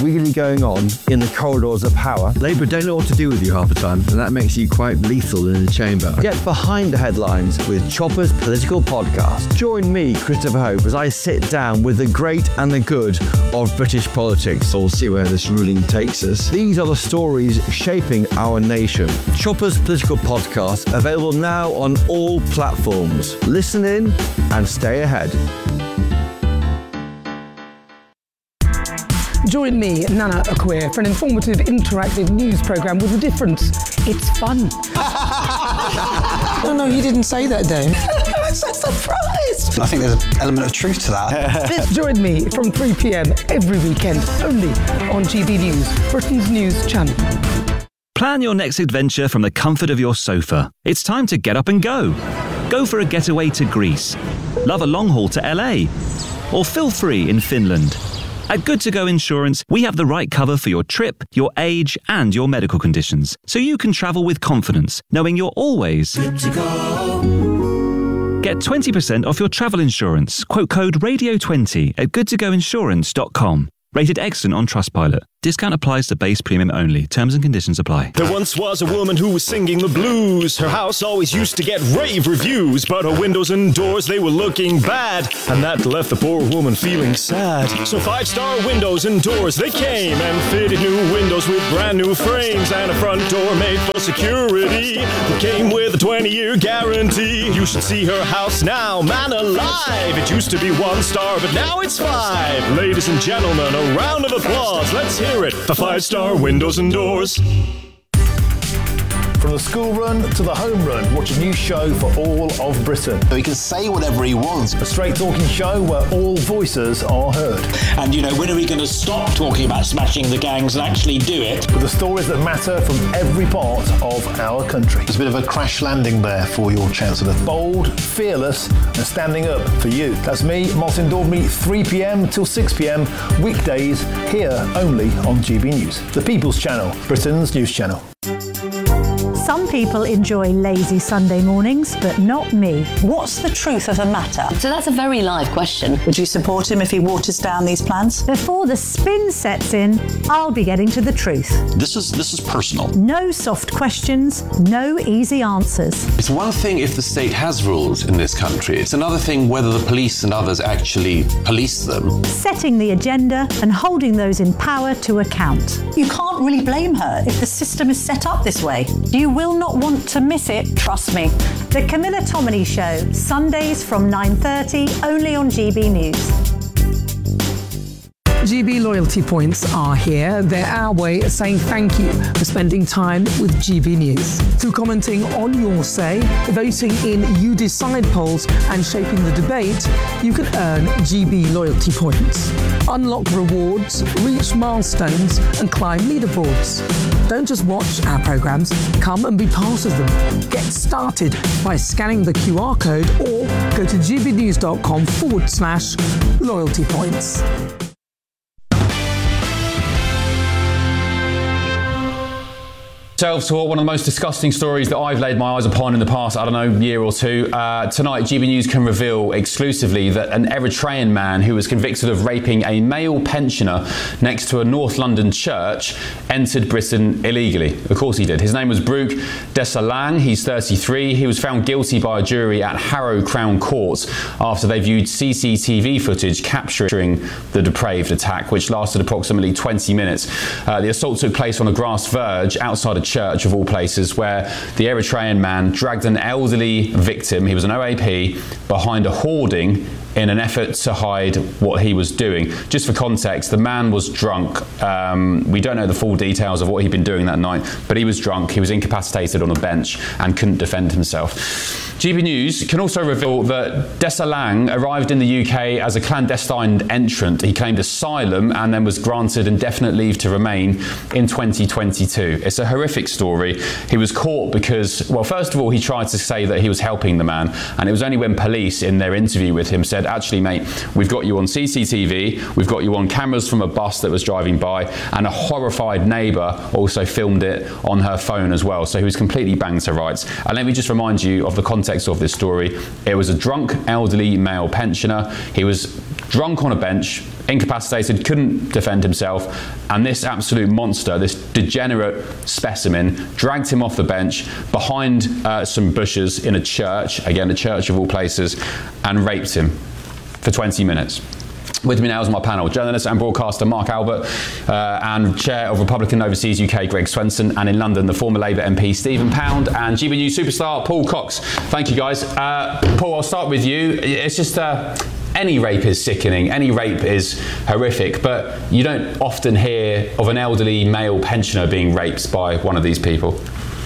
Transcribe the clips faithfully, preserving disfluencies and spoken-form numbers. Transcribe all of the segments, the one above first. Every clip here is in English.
really going on in the corridors of power. Labour don't know what to do with you half the time, and that makes you quite lethal in the chamber. Get behind the headlines with Chopper's Political Podcast. Join me, Christopher Hope, as I sit down with the great and the good of British politics. We'll see where this ruling takes us. These are the stories shaping our nation. Chopper's Political Podcast, available now on all platforms. Listen in and stay ahead. Join me, Nana Akua, for an informative, interactive news programme with a difference. It's fun. No, no, you didn't say that, Dave. I'm so surprised. I think there's an element of truth to that. Join me from three p.m. every weekend, only on G B News, Britain's news channel. Plan your next adventure from the comfort of your sofa. It's time to get up and go. Go for a getaway to Greece. Love a long haul to L A. Or feel free in Finland. At Good To Go Insurance, we have the right cover for your trip, your age, and your medical conditions, so you can travel with confidence, knowing you're always good to go. Get twenty percent off your travel insurance. Quote code radio twenty at good to go insurance dot com. Rated excellent on Trustpilot. Discount applies to base premium only. Terms and conditions apply. There once was a woman who was singing the blues. Her house always used to get rave reviews, but her windows and doors, they were looking bad, and that left the poor woman feeling sad. So five-star windows and doors, they came and fitted new windows with brand new frames and a front door made for security that came with a twenty-year guarantee. You should see her house now, man alive. It used to be one star, but now it's five. Ladies and gentlemen, a round of applause. Let's hear it for five-star windows and doors. From the school run to the home run, watch a new show for all of Britain. So he can say whatever he wants. A straight talking show where all voices are heard. And, you know, when are we going to stop talking about smashing the gangs and actually do it? With the stories that matter from every part of our country. There's a bit of a crash landing there for your Chancellor. Bold, fearless, and standing up for you. That's me, Martin Daubney, three p.m. till six p.m. weekdays, here only on G B News. The People's Channel, Britain's news channel. Some people enjoy lazy Sunday mornings, but not me. What's the truth of the matter? So that's a very live question. Would you support him if he waters down these plans? Before the spin sets in, I'll be getting to the truth. This is this is personal. No soft questions, no easy answers. It's one thing if the state has rules in this country. It's another thing whether the police and others actually police them. Setting the agenda and holding those in power to account. You can't really blame her if the system is set up this way. You will not want to miss it, trust me. The Camilla Tominey Show, Sundays from nine thirty, only on G B News. G B loyalty points are here. They're our way of saying thank you for spending time with G B News. Through commenting on your say, voting in You Decide polls and shaping the debate, you can earn G B loyalty points. Unlock rewards, reach milestones and climb leaderboards. Don't just watch our programmes, come and be part of them. Get started by scanning the Q R code or go to gbnews.com forward slash loyalty points. Self-taught, one of the most disgusting stories that I've laid my eyes upon in the past, I don't know, year or two. Uh, tonight, G B News can reveal exclusively that an Eritrean man who was convicted of raping a male pensioner next to a North London church entered Britain illegally. Of course he did. His name was Brooke Desalegn. He's thirty-three. He was found guilty by a jury at Harrow Crown Court after they viewed C C T V footage capturing the depraved attack, which lasted approximately twenty minutes. Uh, the assault took place on a grass verge outside a church of all places, where the Eritrean man dragged an elderly victim, he was an O A P, behind a hoarding in an effort to hide what he was doing. Just for context, the man was drunk. Um, we don't know the full details of what he'd been doing that night, but he was drunk, he was incapacitated on a bench and couldn't defend himself. G B News can also reveal that Desalegn arrived in the U K as a clandestine entrant. He claimed asylum and then was granted indefinite leave to remain in twenty twenty-two. It's a horrific story. He was caught because, well, first of all, he tried to say that he was helping the man, and it was only when police in their interview with him said, actually, mate, we've got you on C C T V, we've got you on cameras from a bus that was driving by, and a horrified neighbour also filmed it on her phone as well. So he was completely banged to rights. And let me just remind you of the context of this story. It was a drunk elderly male pensioner. He was drunk on a bench, incapacitated, couldn't defend himself, and this absolute monster, this degenerate specimen, dragged him off the bench behind uh, some bushes in a church, again a church of all places, and raped him for twenty minutes. With me now is my panel, journalist and broadcaster Mark Albert, uh, and Chair of Republican Overseas U K Greg Swenson, and in London the former Labour M P Stephen Pound, and G B News superstar Paul Cox. Thank you guys. Uh, Paul, I'll start with you. It's just uh, any rape is sickening, any rape is horrific, but you don't often hear of an elderly male pensioner being raped by one of these people.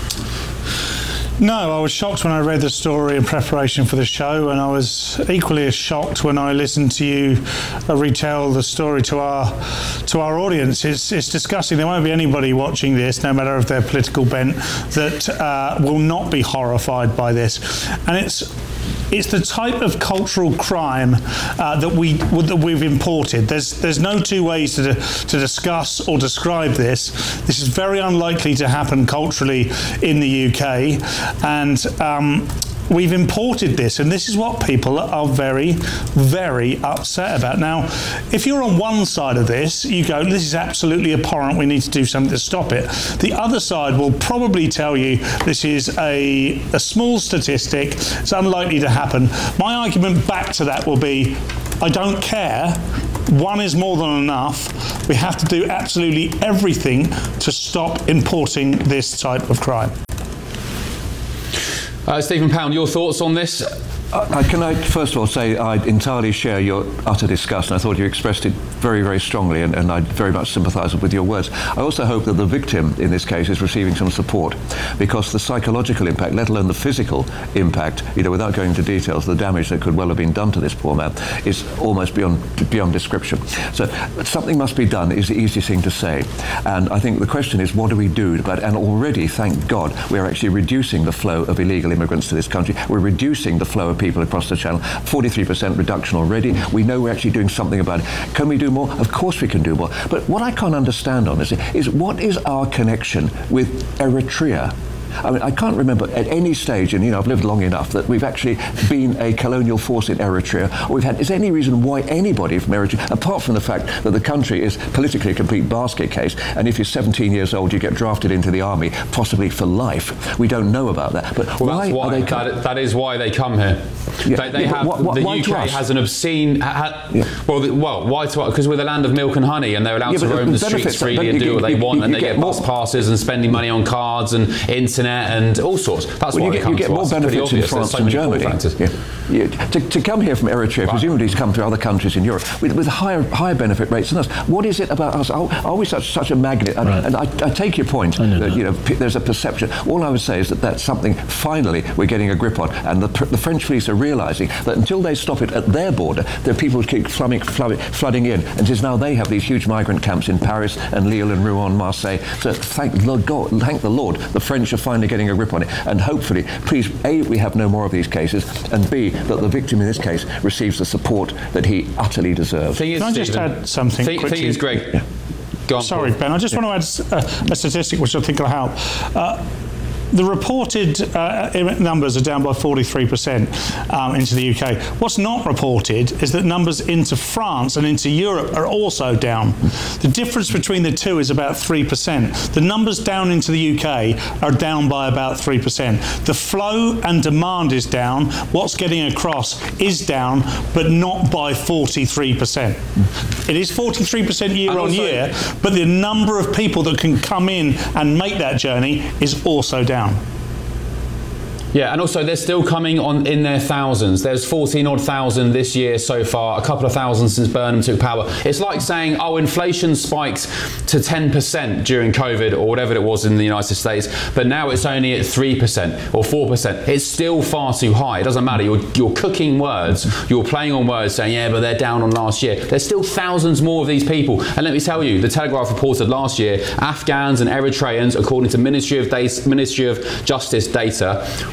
No, I was shocked when I read the story in preparation for the show, and I was equally as shocked when I listened to you uh, retell the story to our to our audience. It's, it's disgusting. There won't be anybody watching this, no matter of their political bent, that uh, will not be horrified by this. And it's It's the type of cultural crime uh, that we that we've imported. There's there's no two ways to to discuss or describe this. This is very unlikely to happen culturally in the U K, and um, we've imported this, and this is what people are very, very upset about. Now, if you're on one side of this, you go, this is absolutely abhorrent, we need to do something to stop it. The other side will probably tell you this is a, a small statistic, it's unlikely to happen. My argument back to that will be, I don't care. One is more than enough. We have to do absolutely everything to stop importing this type of crime. Uh, Stephen Pound, your thoughts on this? Uh, can I first of all say I entirely share your utter disgust, and I thought you expressed it very, very strongly, and, and I very much sympathise with your words. I also hope that the victim in this case is receiving some support, because the psychological impact, let alone the physical impact, you know, without going into details, the damage that could well have been done to this poor man is almost beyond beyond description. So something must be done is the easiest thing to say, and I think the question is, what do we do about it? And already, thank God, we are actually reducing the flow of illegal immigrants to this country. We're reducing the flow of people across the channel, forty-three percent reduction already. We know we're actually doing something about it. Can we do more? Of course we can do more. But what I can't understand on this is, what is our connection with Eritrea? I mean, I can't remember at any stage, and you know, I've lived long enough, that we've actually been a colonial force in Eritrea, or we've had, is there any reason why anybody from Eritrea, apart from the fact that the country is politically a complete basket case, and if you're seventeen years old, you get drafted into the army, possibly for life. We don't know about that. But well, why, that's why are they com- that, that is why they come here. Yeah. They, they yeah, have, what, what, the why U K has an obscene, ha, yeah. well, the, well, why? Because we're the land of milk and honey, and they're allowed yeah, to roam the, the streets freely and do what they you, want, you, and you they get, get bus passes and spending money on cards and internet and all sorts. That's well, why you they get, come you get to more us. benefits in France so and Germany. Yeah. Yeah. To, to come here from Eritrea, right. presumably he's come to other countries in Europe with, with higher higher benefit rates than us. What is it about us? Are, are we such such a magnet? And, right. and I, I take your point that, that you know p- there's a perception. All I would say is that that's something finally we're getting a grip on, and the, the French police are realising that until they stop it at their border, there are people who keep flooding, flooding, flooding in, and it is now they have these huge migrant camps in Paris and Lille and Rouen, Marseille. So thank the God, thank the Lord, the French are finally getting a grip on it, and hopefully, please, A, we have no more of these cases, and B, that the victim in this case receives the support that he utterly deserves. Can I just add something thing, quickly? Thing is, Greg. Yeah. Go on, Sorry, Paul. Ben. I just yeah. want to add a, a statistic which I think will help. Uh, The reported uh, numbers are down by forty-three percent um, into the U K. What's not reported is that numbers into France and into Europe are also down. The difference between the two is about three percent. The numbers down into the U K are down by about three percent. The flow and demand is down. What's getting across is down, but not by forty-three percent. It is forty-three percent year on year, but the number of people that can come in and make that journey is also down. Yeah, and also they're still coming on in their thousands. There's fourteen odd thousand this year so far, a couple of thousand since Burnham took power. It's like saying, oh, inflation spiked to ten percent during COVID or whatever it was in the United States, but now it's only at three percent or four percent. It's still far too high. It doesn't matter. You're, you're cooking words. You're playing on words saying, yeah, but they're down on last year. There's still thousands more of these people. And let me tell you, the Telegraph reported last year, Afghans and Eritreans, according to Ministry of, Day- Ministry of Justice data,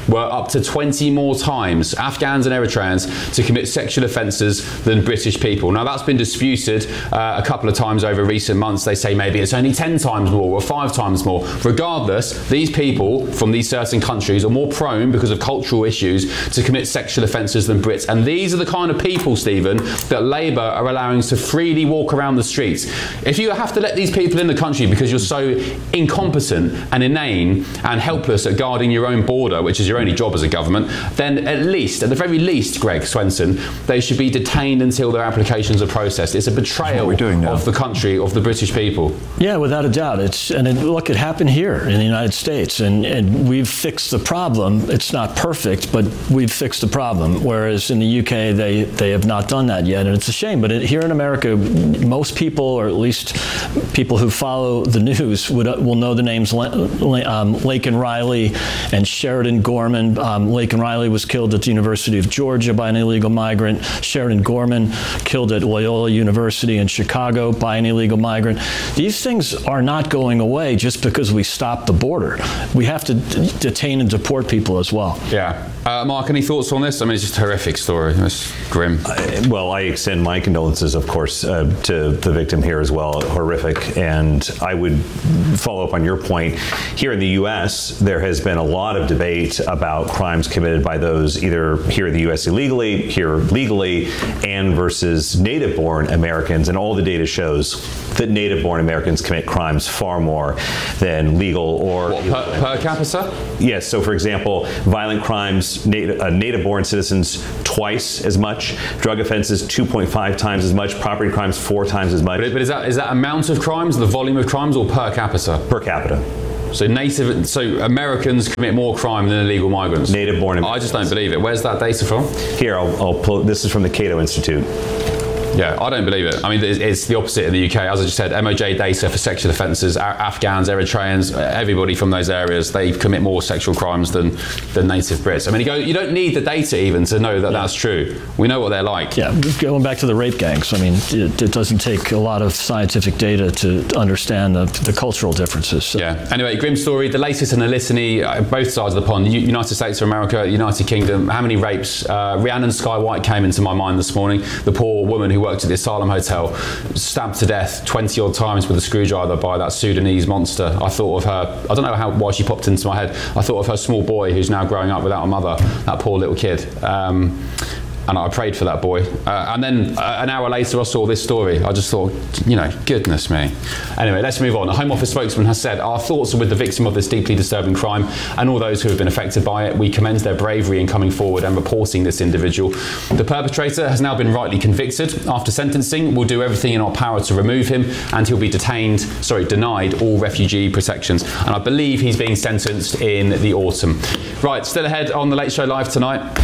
were up to twenty more times, Afghans and Eritreans, to commit sexual offences than British people. Now that's been disputed uh, a couple of times over recent months. They say maybe it's only ten times more or five times more. Regardless, these people from these certain countries are more prone, because of cultural issues, to commit sexual offences than Brits. And these are the kind of people, Stephen, that Labour are allowing to freely walk around the streets. If you have to let these people in the country because you're so incompetent and inane and helpless at guarding your own border, which is your only job as a government, then at least, at the very least, Greg Swenson, they should be detained until their applications are processed. It's a betrayal of the country, of the British people. Yeah, without a doubt. It's and it, look, it happened here in the United States, and, and we've fixed the problem. It's not perfect, but we've fixed the problem. Whereas in the U K, they they have not done that yet, and it's a shame. But it, here in America, most people, or at least people who follow the news, would will know the names um, Laken Riley and Sheridan Gorman. Um, Laken Riley was killed at the University of Georgia by an illegal migrant. Sheridan Gorman killed at Loyola University in Chicago by an illegal migrant. These things are not going away just because we stop the border. We have to d- detain and deport people as well. Yeah. Uh, Mark, any thoughts on this? I mean, it's just a horrific story. It's grim. Uh, well, I extend my condolences, of course, uh, to the victim here as well. Horrific. And I would follow up on your point. Here in the U S, there has been a lot of debate about crimes committed by those either here in the U S illegally, here legally, and versus native-born Americans. And all the data shows that native-born Americans commit crimes far more than legal or... What, per, per capita? Yes. So, for example, violent crimes, native, uh, native-born citizens twice as much, drug offenses two point five times as much, property crimes four times as much. But, but is that is that amount of crimes, the volume of crimes, or per capita? Per capita. So native, so Americans commit more crime than illegal migrants. Native-born Americans. I just don't believe it. Where's that data from? Here, I'll, I'll pull. This is from the Cato Institute. Yeah, I don't believe it. I mean, it's the opposite in the U K. As I just said, M O J data for sexual offences, Afghans, Eritreans, everybody from those areas, they commit more sexual crimes than, than native Brits. I mean, you, go, you don't need the data even to know that that's true. We know what they're like. Yeah, going back to the rape gangs, I mean, it, it doesn't take a lot of scientific data to understand the, the cultural differences. So. Yeah. Anyway, grim story. The latest in the litany, uh, both sides of the pond, U- United States of America, United Kingdom. How many rapes? Uh, Rhiannon Sky White came into my mind this morning. The poor woman who worked at the Asylum Hotel, stabbed to death twenty odd times with a screwdriver by that Sudanese monster. I thought of her, I don't know how why she popped into my head. I thought of her small boy who's now growing up without a mother, that poor little kid. Um, and I prayed for that boy. Uh, and then uh, an hour later I saw this story. I just thought, you know, goodness me. Anyway, let's move on. A Home Office spokesman has said, our thoughts are with the victim of this deeply disturbing crime and all those who have been affected by it. We commend their bravery in coming forward and reporting this individual. The perpetrator has now been rightly convicted. After sentencing, we'll do everything in our power to remove him, and he'll be detained, sorry, denied all refugee protections. And I believe he's being sentenced in the autumn. Right, still ahead on The Late Show Live tonight.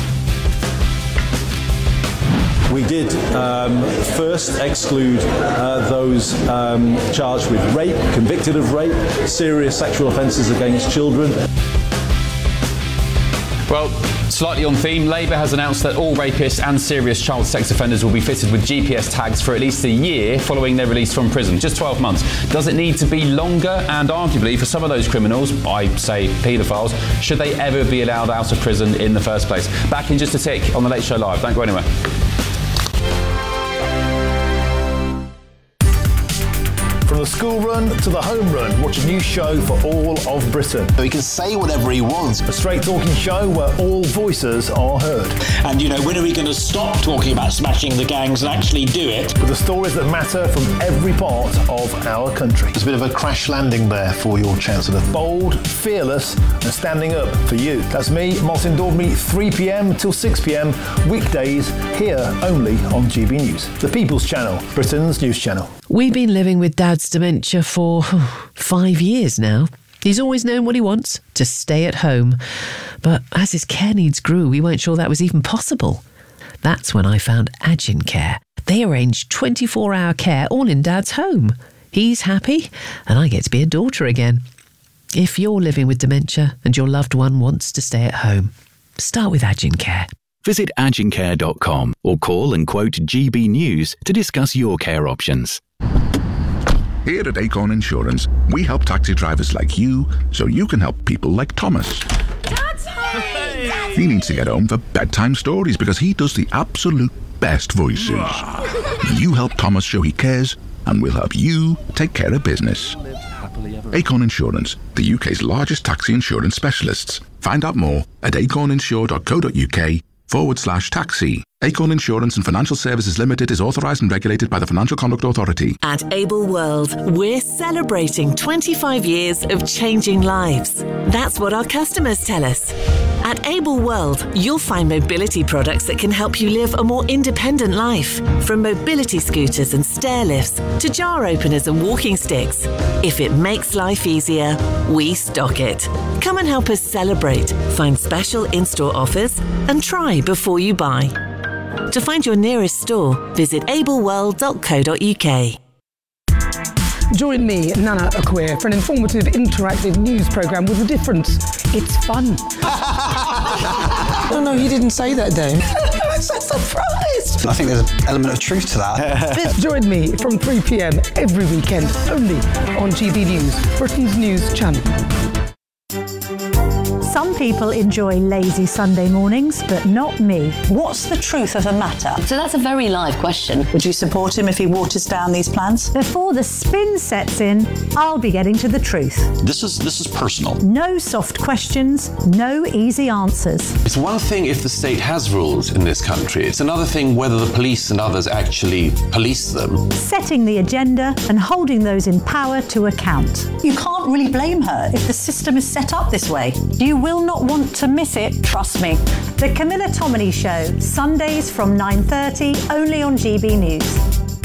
We did um, first exclude uh, those um, charged with rape, convicted of rape, serious sexual offences against children. Well, slightly on theme, Labour has announced that all rapists and serious child sex offenders will be fitted with G P S tags for at least a year following their release from prison, just twelve months. Does it need to be longer? And arguably, for some of those criminals, I say paedophiles, should they ever be allowed out of prison in the first place? Back in just a tick on The Late Show Live. Don't go anywhere. From the school run to the home run, watch a new show for all of Britain. He can say whatever he wants. A straight talking show where all voices are heard. And, you know, when are we going to stop talking about smashing the gangs and actually do it? With the stories that matter from every part of our country. It's a bit of a crash landing there for your Chancellor. Bold, fearless, and standing up for you. That's me, Martin Daubney, three p.m. till six p.m. weekdays, here only on G B News. The People's Channel, Britain's news channel. We've been living with Dad's dementia for oh, five years now. He's always known what he wants, to stay at home. But as his care needs grew, we weren't sure that was even possible. That's when I found Agin Care. They arrange twenty-four hour care all in Dad's home. He's happy, and I get to be a daughter again. If you're living with dementia and your loved one wants to stay at home, start with Agin Care. Visit agin care dot com or call and quote G B News to discuss your care options. Here at Acorn Insurance, we help taxi drivers like you so you can help people like Thomas. Dad's home! He needs to get home for bedtime stories because he does the absolute best voices. You help Thomas show he cares, and we'll help you take care of business. Acorn Insurance, the U K's largest taxi insurance specialists. Find out more at acorninsure.co.uk forward slash taxi. Acorn Insurance and Financial Services Limited is authorised and regulated by the Financial Conduct Authority. At Able World, we're celebrating twenty-five years of changing lives. That's what our customers tell us. At Able World, you'll find mobility products that can help you live a more independent life. From mobility scooters and stair lifts to jar openers and walking sticks. If it makes life easier, we stock it. Come and help us celebrate, find special in-store offers, and try before you buy. To find your nearest store, visit able world dot co dot uk. Join me, Nana Akwe, for an informative, interactive news programme with a difference. It's fun. No, no, he didn't say that, Dave. I'm so surprised. I think there's an element of truth to that. Join me from three p.m. every weekend, only on G B News, Britain's news channel. Some people enjoy lazy Sunday mornings, but not me. What's the truth of the matter? So that's a very live question. Would you support him if he waters down these plans? Before the spin sets in, I'll be getting to the truth. This is this is personal. No soft questions, no easy answers. It's one thing if the state has rules in this country. It's another thing whether the police and others actually police them. Setting the agenda and holding those in power to account. You can't really blame her if the system is set up this way. You will not want to miss it, trust me. The Camilla Tominey Show, Sundays from nine thirty, only on G B News.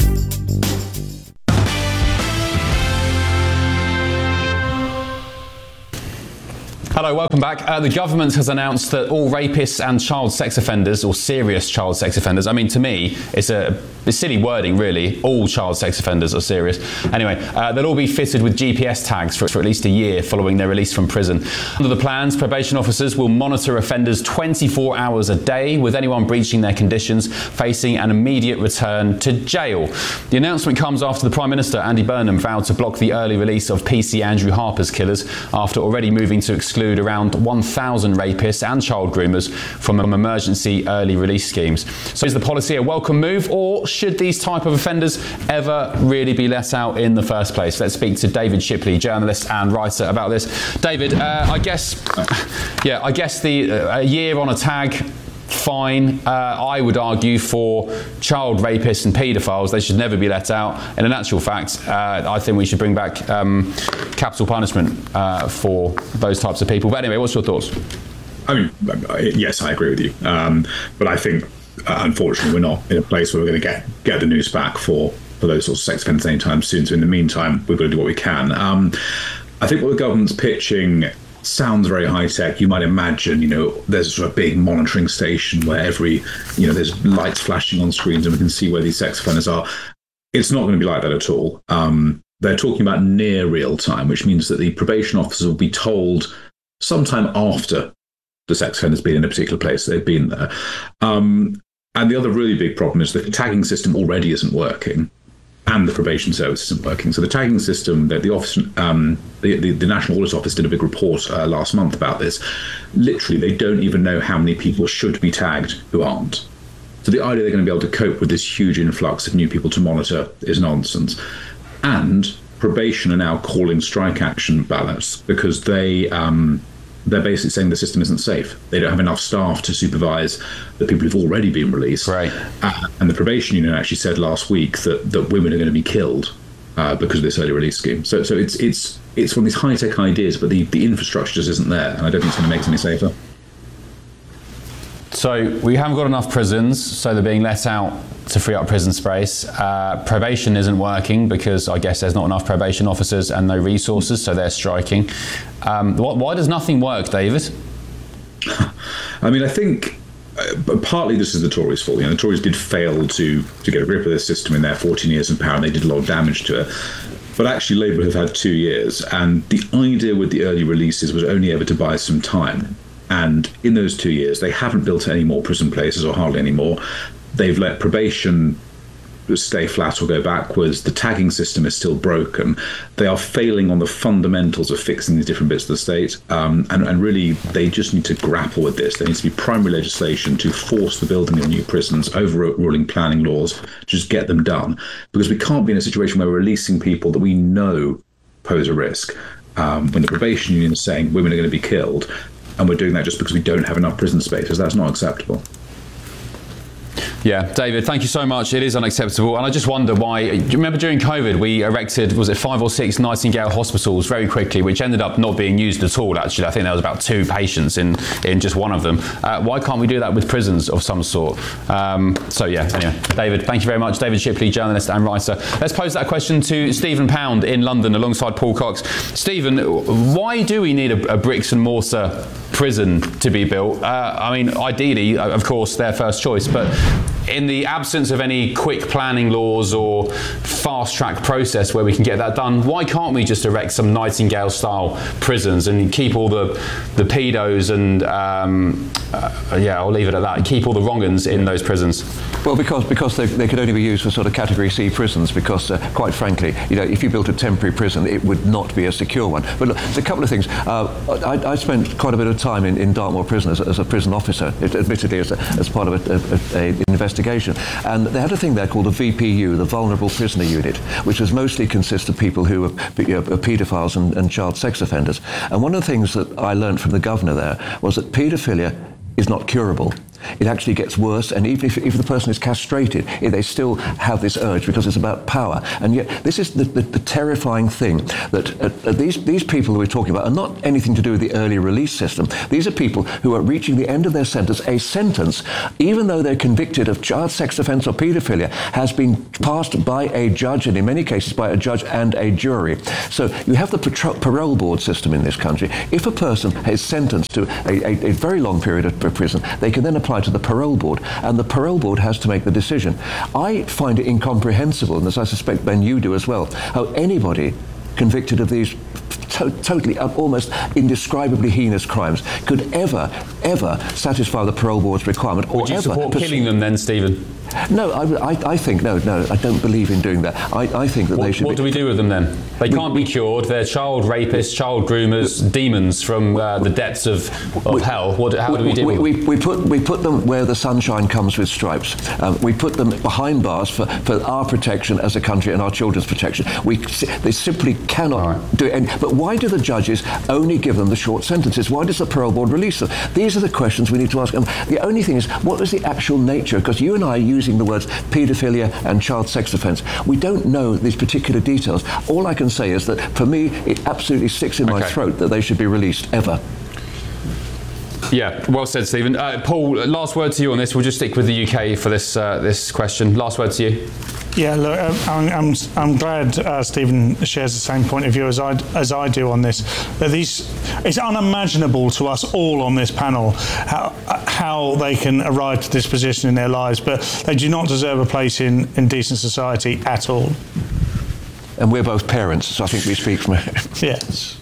Hello, welcome back. Uh, the government has announced that all rapists and child sex offenders, or serious child sex offenders, I mean, to me, it's a it's silly wording, really. All child sex offenders are serious. Anyway, uh, they'll all be fitted with G P S tags for, for at least a year following their release from prison. Under the plans, probation officers will monitor offenders twenty-four hours a day, with anyone breaching their conditions facing an immediate return to jail. The announcement comes after the Prime Minister, Andy Burnham, vowed to block the early release of P C Andrew Harper's killers after already moving to exclude around one thousand rapists and child groomers from emergency early release schemes. So is the policy a welcome move, or should these type of offenders ever really be let out in the first place? Let's speak to David Shipley, journalist and writer, about this. David, uh, I guess, yeah, I guess the uh, a year on a tag, fine. Uh, I would argue for child rapists and paedophiles, they should never be let out. And in actual fact, uh, I think we should bring back um, capital punishment uh, for those types of people. But anyway, what's your thoughts? I mean, yes, I agree with you. Um, but I think, uh, unfortunately, we're not in a place where we're going to get, get the news back for, for those sorts of sex offenders anytime soon. So in the meantime, we've got to do what we can. Um, I think what the government's pitching sounds very high tech. You might imagine, you know, there's a sort of big monitoring station where every, you know, there's lights flashing on screens and we can see where these sex offenders are. It's not going to be like that at all. Um, they're talking about near real time, which means that the probation officer will be told sometime after the sex offender's been in a particular place, they've been there. Um, and the other really big problem is that the tagging system already isn't working, and the probation service isn't working. So the tagging system, that the office, um, the, the, the National Audit Office did a big report uh, last month about this. Literally, they don't even know how many people should be tagged who aren't. So the idea they're going to be able to cope with this huge influx of new people to monitor is nonsense. And probation are now calling strike action ballots because they um, they're basically saying the system isn't safe. They don't have enough staff to supervise the people who've already been released. Right. Uh, and the probation union actually said last week that, that women are going to be killed uh, because of this early release scheme. So so it's it's it's one of these high tech ideas, but the, the infrastructure just isn't there, and I don't think it's going to make it any safer. So we haven't got enough prisons, so they're being let out to free up prison space. Uh, probation isn't working because I guess there's not enough probation officers and no resources, so they're striking. Um, wh- why does nothing work, David? I mean, I think uh, partly this is the Tories' fault. You know, the Tories did fail to to get a grip of this system in their fourteen years in power, and they did a lot of damage to it. But actually, Labour have had two years, and the idea with the early releases was only ever to buy some time. And in those two years, they haven't built any more prison places, or hardly any more. They've let probation stay flat or go backwards. The tagging system is still broken. They are failing on the fundamentals of fixing these different bits of the state. Um, and, and really, they just need to grapple with this. There needs to be primary legislation to force the building of new prisons, overruling planning laws, just get them done. Because we can't be in a situation where we're releasing people that we know pose a risk. Um, when the probation union is saying women are going to be killed, and we're doing that just because we don't have enough prison spaces, that's not acceptable. Yeah, David, thank you so much. It is unacceptable. And I just wonder why, do you remember during COVID, we erected, was it five or six Nightingale hospitals very quickly, which ended up not being used at all, actually. I think there was about two patients in, in just one of them. Uh, why can't we do that with prisons of some sort? Um, so yeah, anyway, David, thank you very much. David Shipley, journalist and writer. Let's pose that question to Stephen Pound in London alongside Paul Cox. Stephen, why do we need a, a bricks and mortar prison to be built? Uh, I mean, ideally, of course, their first choice, but in the absence of any quick planning laws or fast-track process where we can get that done, why can't we just erect some Nightingale-style prisons and keep all the the pedos and um, uh, yeah, I'll leave it at that. Keep all the wrong-uns in those prisons. Well, because because they, they could only be used for sort of Category C prisons. Because uh, quite frankly, you know, if you built a temporary prison, it would not be a secure one. But look, there's a couple of things. Uh, I, I spent quite a bit of time in, in Dartmoor Prison as, as a prison officer, admittedly as, a, as part of an investigation. And they had a thing there called the V P U, the Vulnerable Prisoner Unit, which was mostly consists of people who were you know, paedophiles and, and child sex offenders. And one of the things that I learned from the governor there was that paedophilia is not curable. It actually gets worse, and even if, if the person is castrated, they still have this urge because it's about power. And yet, this is the, the, the terrifying thing, that uh, these, these people who we're talking about are not anything to do with the early release system. These are people who are reaching the end of their sentence. A sentence, even though they're convicted of child sex offence or paedophilia, has been passed by a judge, and in many cases by a judge and a jury. So you have the parole board system in this country. If a person is sentenced to a, a, a very long period of prison, they can then apply to the parole board, and the parole board has to make the decision. I find it incomprehensible, and as I suspect, Ben, you do as well, how anybody convicted of these to- totally, uh, almost indescribably heinous crimes could ever, ever satisfy the parole board's requirement. Or Would you ever support pers- killing them then, Stephen? No, I, I, I think, no, no, I don't believe in doing that. I, I think that what, they should What be, do we do with them then? They we, can't be cured. They're child rapists, child groomers, demons from uh, the depths of, of we, hell. What, how we, do we deal we, with them? We, we, put, we put them where the sunshine comes with stripes. Um, we put them behind bars for, for our protection as a country and our children's protection. We, they simply cannot right. do it. And, but why do the judges only give them the short sentences? Why does the parole board release them? These are the questions we need to ask. Um, the only thing is, what is the actual nature? Because you and I are using the words paedophilia and child sex offence. We don't know these particular details. All I can say is that for me, it absolutely sticks in my okay. throat that they should be released, ever. Yeah, well said, Stephen. Uh, Paul, last word to you on this. We'll just stick with the U K for this uh, this question. Last word to you. Yeah, look, I'm, I'm, I'm glad uh, Stephen shares the same point of view as I, as I do on this. That these, it's unimaginable to us all on this panel how, how they can arrive to this position in their lives, but they do not deserve a place in, in decent society at all. And we're both parents, so I think we speak from... Yes.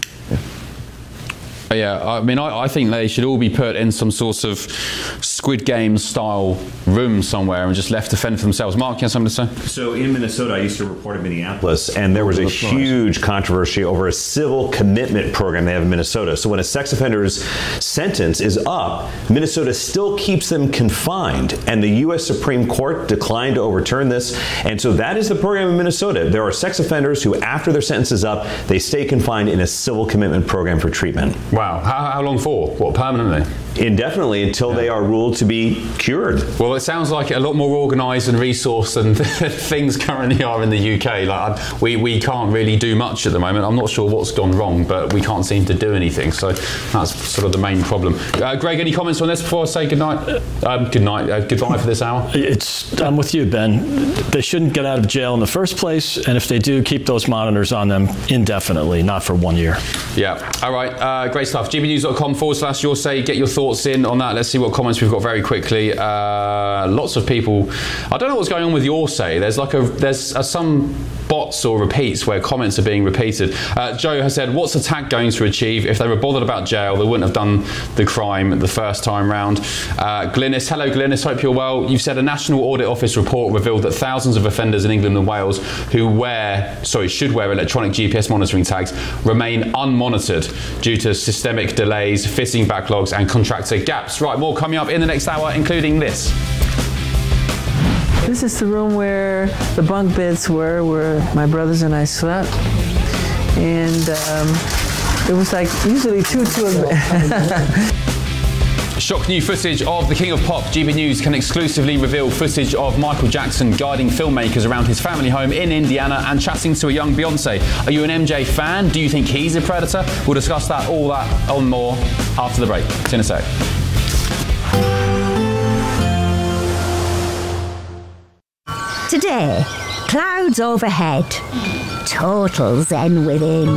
Yeah, I mean, I, I think they should all be put in some sort of Squid Game style room somewhere and just left to fend for themselves. Mark, you have something to say? So in Minnesota, I used to report in Minneapolis, and there was a huge controversy over a civil commitment program they have in Minnesota. So when a sex offender's sentence is up, Minnesota still keeps them confined, and the U S Supreme Court declined to overturn this. And so that is the program in Minnesota. There are sex offenders who, after their sentence is up, they stay confined in a civil commitment program for treatment. Wow. How, how long for? What, permanently? Indefinitely, until yeah. they are ruled to be cured. Well, it sounds like a lot more organised and resourced than things currently are in the U K. Like we, we can't really do much at the moment. I'm not sure what's gone wrong, but we can't seem to do anything. So that's sort of the main problem. Uh, Greg, any comments on this before I say goodnight? Um, good night. Uh, goodbye for this hour. It's, I'm with you, Ben. They shouldn't get out of jail in the first place, and if they do, keep those monitors on them indefinitely, not for one year. Yeah. All right. Uh, great stuff. G B news dot com forward slash your say. Get your thoughts thoughts in on that. Let's see what comments we've got very quickly. Uh, lots of people. I don't know what's going on with your say. There's like a there's uh, some bots or repeats where comments are being repeated. Uh, Joe has said, "What's the tag going to achieve? If they were bothered about jail, they wouldn't have done the crime the first time round." Uh, Glynis, hello Glynis. Hope you're well. You've said a National Audit Office report revealed that thousands of offenders in England and Wales who wear, sorry, should wear electronic G P S monitoring tags remain unmonitored due to systemic delays, fitting backlogs and contractor gaps. Right, more coming up in the next hour, including this. This is the room where the bunk beds were, where my brothers and I slept. And um, it was like usually two, two of Shock new footage of the King of Pop. G B News can exclusively reveal footage of Michael Jackson guiding filmmakers around his family home in Indiana and chatting to a young Beyonce. Are you an M J fan? Do you think he's a predator? We'll discuss that, all that, and more after the break. See you in a sec. Today, clouds overhead, total zen within.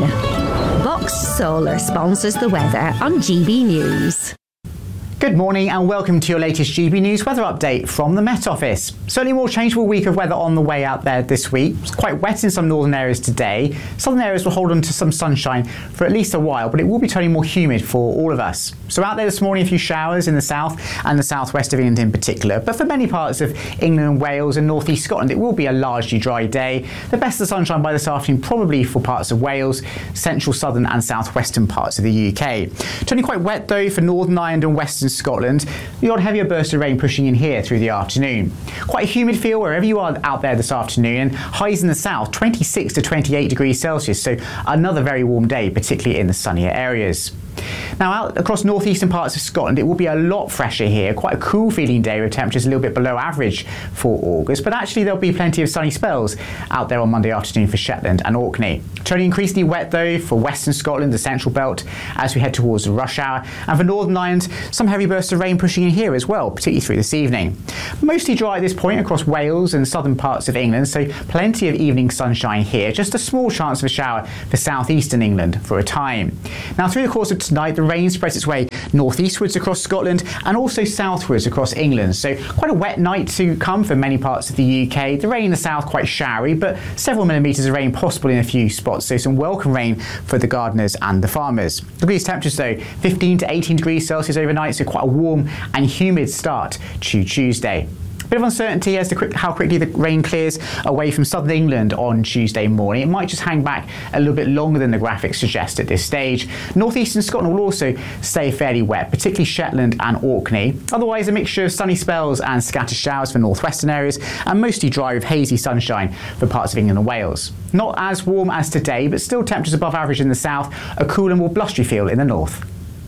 Box Solar sponsors the weather on G B News. Good morning and welcome to your latest G B News weather update from the Met Office. Certainly a more changeable week of weather on the way out there this week. It's quite wet in some northern areas today. Southern areas will hold on to some sunshine for at least a while, but it will be turning more humid for all of us. So out there this morning, a few showers in the south and the southwest of England in particular. But for many parts of England and Wales and north east Scotland, it will be a largely dry day. The best of the sunshine by this afternoon probably for parts of Wales, central, southern and southwestern parts of the U K. Turning quite wet though for Northern Ireland and western Scotland. The odd heavier burst of rain pushing in here through the afternoon. Quite a humid feel wherever you are out there this afternoon, and highs in the south twenty-six to twenty-eight degrees Celsius, so another very warm day, particularly in the sunnier areas. Now out across northeastern parts of Scotland, it will be a lot fresher here, quite a cool feeling day with temperatures a little bit below average for August, but actually there'll be plenty of sunny spells out there on Monday afternoon for Shetland and Orkney. Turning increasingly wet though for western Scotland, the central belt, as we head towards the rush hour, and for Northern Ireland, some heavy bursts of rain pushing in here as well, particularly through this evening. Mostly dry at this point across Wales and southern parts of England, so plenty of evening sunshine here, just a small chance of a shower for southeastern England for a time. Now through the course of tonight, the rain spreads its way northeastwards across Scotland and also southwards across England, so quite a wet night to come for many parts of the U K. The rain in the south quite showery, but several millimetres of rain possible in a few spots, so some welcome rain for the gardeners and the farmers. Look at these temperatures though, fifteen to eighteen degrees Celsius overnight, so quite a warm and humid start to Tuesday. Bit of uncertainty as to quick, how quickly the rain clears away from southern England on Tuesday morning. It might just hang back a little bit longer than the graphics suggest at this stage. Northeastern Scotland will also stay fairly wet, particularly Shetland and Orkney. Otherwise, a mixture of sunny spells and scattered showers for northwestern areas, and mostly dry with hazy sunshine for parts of England and Wales. Not as warm as today, but still temperatures above average in the south, a cool and more blustery feel in the north.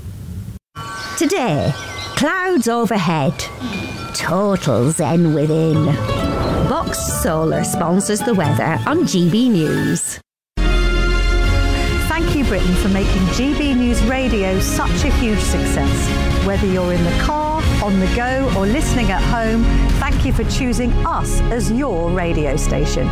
Today, clouds overhead, total zen within. Box Solar sponsors the weather on G B News. Thank you, Britain, for making G B News Radio such a huge success. Whether you're in the car, on the go or listening at home, thank you for choosing us as your radio station.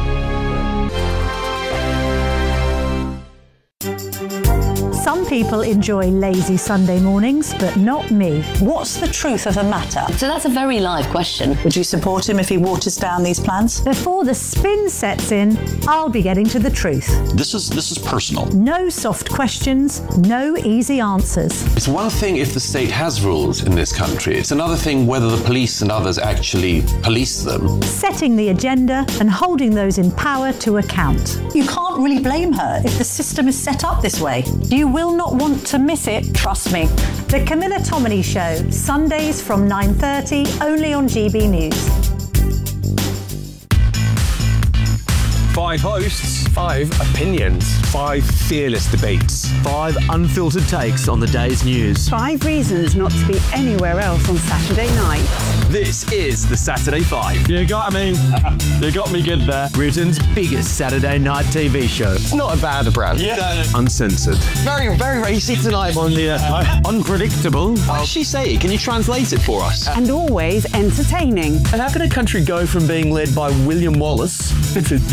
Some people enjoy lazy Sunday mornings, but not me. What's the truth of the matter? So that's a very live question. Would you support him if he waters down these plans? Before the spin sets in, I'll be getting to the truth. This is this is personal. No soft questions, no easy answers. It's one thing if the state has rules in this country. It's another thing whether the police and others actually police them. Setting the agenda and holding those in power to account. You can't really blame her if the system is set up this way. You will not want to miss it, trust me. The Camilla Tominey Show, Sundays from nine thirty, only on G B News. Five hosts, five opinions, five fearless debates, five unfiltered takes on the day's news. Five reasons not to be anywhere else on Saturday night. This is the Saturday Five. You got me. You got me good there. Britain's biggest Saturday night T V show. It's not a bad brand. Yeah. Uncensored. Very, very racy tonight on the uh, unpredictable. What did she say? Can you translate it for us? And always entertaining. And how can a country go from being led by William Wallace to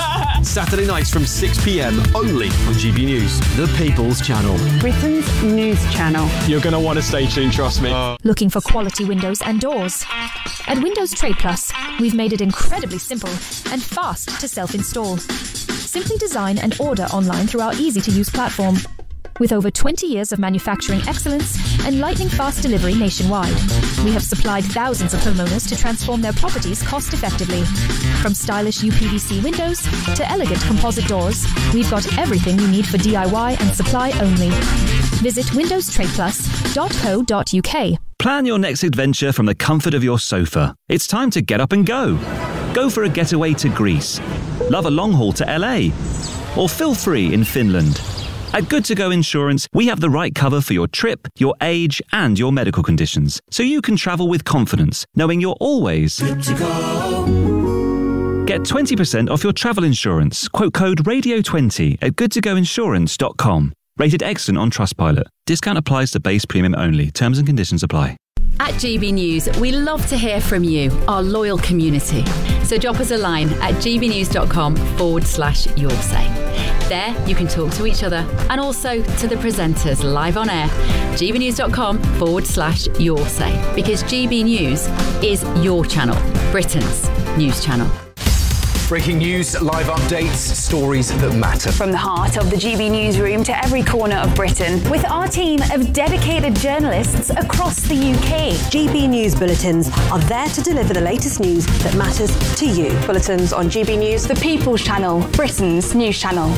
Saturday nights from six p.m. only on G B News, the People's Channel. Britain's news channel. You're going to want to stay tuned, trust me. Looking for quality windows and doors? At Windows Trade Plus, we've made it incredibly simple and fast to self-install. Simply design and order online through our easy-to-use platform. With over twenty years of manufacturing excellence and lightning-fast delivery nationwide, we have supplied thousands of homeowners to transform their properties cost-effectively. From stylish U P V C windows to elegant composite doors, we've got everything you need for D I Y and supply only. Visit windows trade plus dot co dot U K. Plan your next adventure from the comfort of your sofa. It's time to get up and go. Go for a getaway to Greece. Love a long haul to L A. Or feel free in Finland. At Good To Go Insurance, we have the right cover for your trip, your age, and your medical conditions, so you can travel with confidence, knowing you're always good to go. Get twenty percent off your travel insurance. Quote code radio twenty at good to go insurance dot com. Rated excellent on Trustpilot. Discount applies to base premium only. Terms and conditions apply. At G B News, we love to hear from you, our loyal community. So drop us a line at gbnews.com forward slash your say. There, you can talk to each other and also to the presenters live on air. gbnews.com forward slash your say. Because G B News is your channel, Britain's news channel. Breaking news, live updates, stories that matter. From the heart of the G B newsroom to every corner of Britain, with our team of dedicated journalists across the U K. G B News Bulletins are there to deliver the latest news that matters to you. Bulletins on G B News, the People's Channel, Britain's news channel.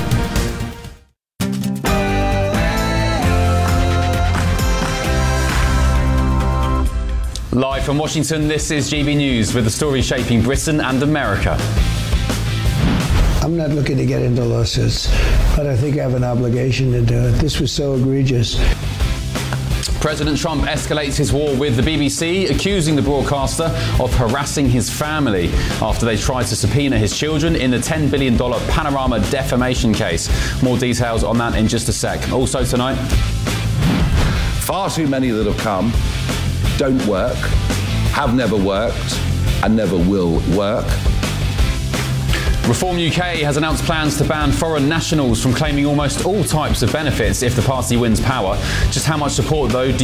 Live from Washington, this is G B News with the story shaping Britain and America. I'm not looking to get into lawsuits, but I think I have an obligation to do it. This was so egregious. President Trump escalates his war with the B B C, accusing the broadcaster of harassing his family after they tried to subpoena his children in the ten billion dollars Panorama defamation case. More details on that in just a sec. Also tonight, far too many that have come don't work, have never worked, and never will work. Reform U K has announced plans to ban foreign nationals from claiming almost all types of benefits if the party wins power. Just how much support, though, do